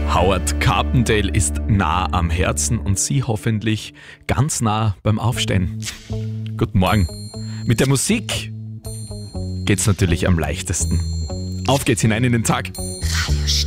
Howard Carpendale ist nah am Herzen und Sie hoffentlich ganz nah beim Aufstehen. Guten Morgen. Mit der Musik geht's natürlich am leichtesten. Auf geht's hinein in den Tag.